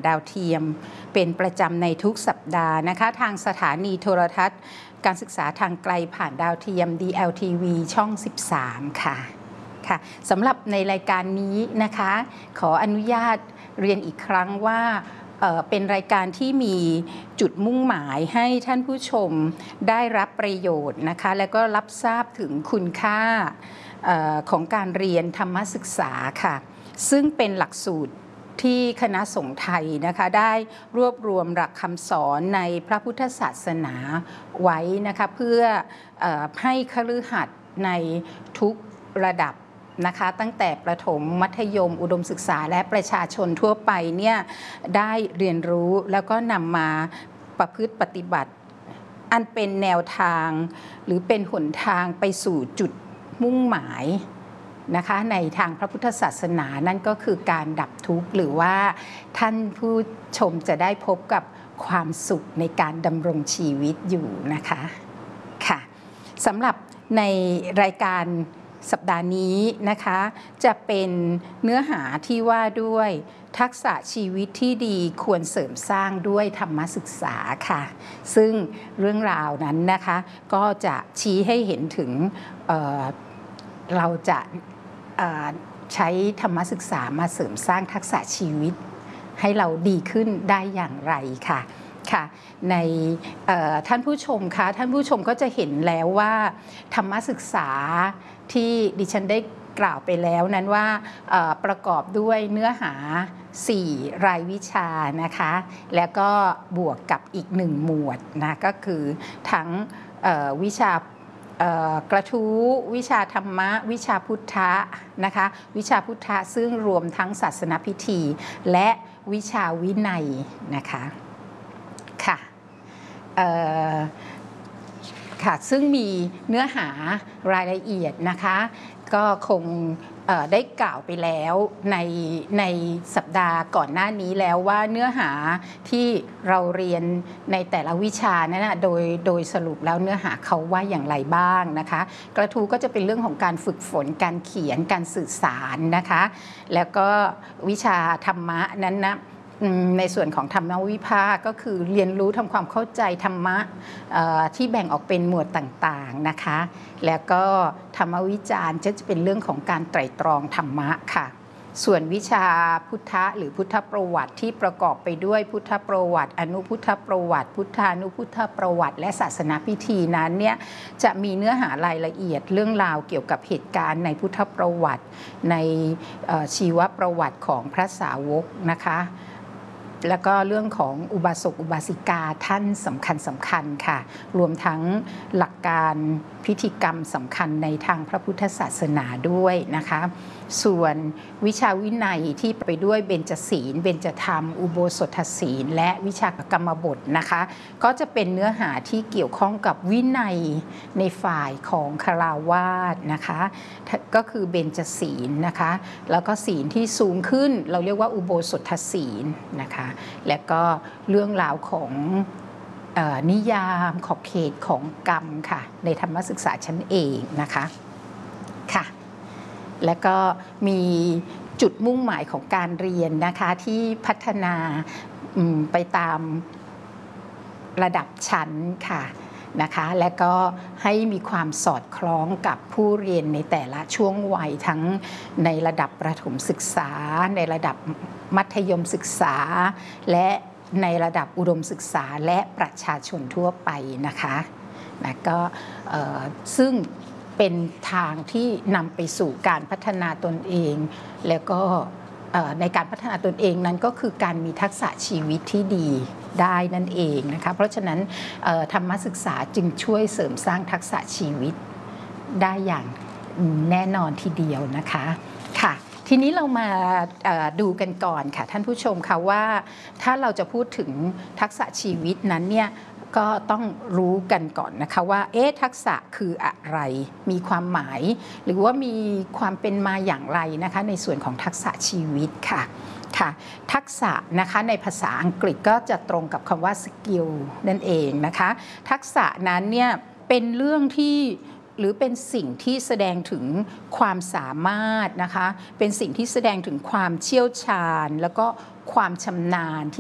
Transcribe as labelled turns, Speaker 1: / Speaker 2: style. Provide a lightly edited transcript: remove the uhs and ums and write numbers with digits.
Speaker 1: ดาวเทียมเป็นประจำในทุกสัปดาห์นะคะทางสถานีโทรทัศน์การศึกษาทางไกลผ่านดาวเทียม DLTV ช่อง 13 ค่ะสำหรับในรายการนี้นะคะขออนุญาตเรียนอีกครั้งว่าเป็นรายการที่มีจุดมุ่งหมายให้ท่านผู้ชมได้รับประโยชน์นะคะและก็รับทราบถึงคุณค่าของการเรียนธรรมศึกษาค่ะซึ่งเป็นหลักสูตรที่คณะสงฆ์ไทยนะคะได้รวบรวมหลักคำสอนในพระพุทธศาสนาไว้นะคะเพื่อให้คฤหัสถ์ในทุกระดับนะคะตั้งแต่ประถมมัธยมอุดมศึกษาและประชาชนทั่วไปเนี่ยได้เรียนรู้แล้วก็นำมาประพฤติปฏิบัติอันเป็นแนวทางหรือเป็นหนทางไปสู่จุดมุ่งหมายนะคะในทางพระพุทธศาสนานั่นก็คือการดับทุกข์หรือว่าท่านผู้ชมจะได้พบกับความสุขในการดำรงชีวิตอยู่นะคะค่ะสำหรับในรายการสัปดาห์นี้นะคะจะเป็นเนื้อหาที่ว่าด้วยทักษะชีวิตที่ดีควรเสริมสร้างด้วยธรรมศึกษาค่ะซึ่งเรื่องราวนั้นนะคะก็จะชี้ให้เห็นถึงเราจะใช้ธรรมศึกษามาเสริมสร้างทักษะชีวิตให้เราดีขึ้นได้อย่างไรค่ะในท่านผู้ชมคะท่านผู้ชมก็จะเห็นแล้วว่าธรรมศึกษาที่ดิฉันได้กล่าวไปแล้วนั้นว่าประกอบด้วยเนื้อหา4รายวิชานะคะแล้วก็บวกกับอีก1หมวดนะก็คือทั้งวิชากระทู้วิชาธรรมะวิชาพุทธะนะคะวิชาพุทธะซึ่งรวมทั้งศาสนพิธีและวิชาวินัยนะคะค่ะซึ่งมีเนื้อหารายละเอียดนะคะก็คงได้กล่าวไปแล้วในสัปดาห์ก่อนหน้านี้แล้วว่าเนื้อหาที่เราเรียนในแต่ละวิชานั้นนะโดยสรุปแล้วเนื้อหาเขาว่าอย่างไรบ้างนะคะกระทู้ก็จะเป็นเรื่องของการฝึกฝนการเขียนการสื่อสารนะคะแล้วก็วิชาธรรมะนั้นนะในส่วนของธรรมวิภาคก็คือเรียนรู้ทำความเข้าใจธรรมะที่แบ่งออกเป็นหมวดต่างๆนะคะแล้วก็ธรรมวิจารณ์จะเป็นเรื่องของการไตร่ตรองธรรมะค่ะส่วนวิชาพุทธะหรือพุทธประวัติที่ประกอบไปด้วยพุทธประวัติอนุพุทธประวัติพุทธานุพุทธประวัติและศาสนพิธีนั้นเนี่ยจะมีเนื้อหารายละเอียดเรื่องราวเกี่ยวกับเหตุการณ์ในพุทธประวัติในชีวประวัติของพระสาวกนะคะแล้วก็เรื่องของอุบาสกอุบาสิกาท่านสำคัญค่ะรวมทั้งหลักการพิธีกรรมสำคัญในทางพระพุทธศาสนาด้วยนะคะส่วนวิชาวินัยที่ไปด้วยเบญจศีลเบญจธรรมอุโบสถศีลและวิชากรรมบทนะคะก็จะเป็นเนื้อหาที่เกี่ยวข้องกับวินัยในฝ่ายของฆราวาสนะคะก็คือเบญจศีลนะคะแล้วก็ศีลที่สูงขึ้นเราเรียกว่าอุโบสถศีลนะคะและก็เรื่องราวของนิยามขอบเขตของกรรมค่ะในธรรมศึกษาชั้นเอกนะคะค่ะและก็มีจุดมุ่งหมายของการเรียนนะคะที่พัฒนาไปตามระดับชั้นค่ะนะคะและก็ให้มีความสอดคล้องกับผู้เรียนในแต่ละช่วงวัยทั้งในระดับประถมศึกษาในระดับมัธยมศึกษาและในระดับอุดมศึกษาและประชาชนทั่วไปนะคะก็ซึ่งเป็นทางที่นำไปสู่การพัฒนาตนเองแล้วก็ในการพัฒนาตนเองนั้นก็คือการมีทักษะชีวิตที่ดีได้นั่นเองนะคะเพราะฉะนั้นธรรมศึกษาจึงช่วยเสริมสร้างทักษะชีวิตได้อย่างแน่นอนทีเดียวนะคะค่ะทีนี้เรามาดูกันก่อนค่ะท่านผู้ชมค่ะว่าถ้าเราจะพูดถึงทักษะชีวิตนั้นเนี่ยก็ต้องรู้กันก่อนนะคะว่าทักษะคืออะไรมีความหมายหรือว่ามีความเป็นมาอย่างไรนะคะในส่วนของทักษะชีวิตค่ะทักษะนะคะในภาษาอังกฤษก็จะตรงกับคำว่า skill นั่นเองนะคะทักษะนั้นเนี่ยเป็นเรื่องที่หรือเป็นสิ่งที่แสดงถึงความสามารถนะคะเป็นสิ่งที่แสดงถึงความเชี่ยวชาญแล้วก็ความชำนาญที่